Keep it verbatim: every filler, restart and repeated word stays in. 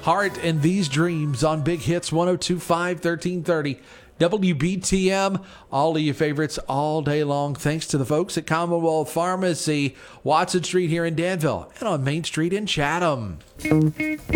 Heart and These Dreams on Big Hits one oh two point five, thirteen thirty. W B T M, all of your favorites all day long. Thanks to the folks at Commonwealth Pharmacy, Watson Street here in Danville, and on Main Street in Chatham.